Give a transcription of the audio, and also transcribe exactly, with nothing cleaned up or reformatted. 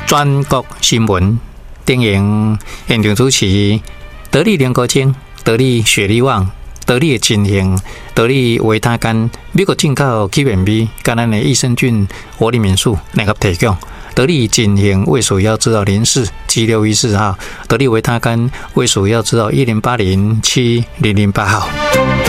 全国新闻电影现场主持得力联合精、得力雪力旺、得力的进行、得力维他甘、美国进口起源米、跟咱的益生菌活力民宿联合提供。得力进行胃属药指导零四七六一四号，得力维他甘胃属药指导一零八零七零零八号。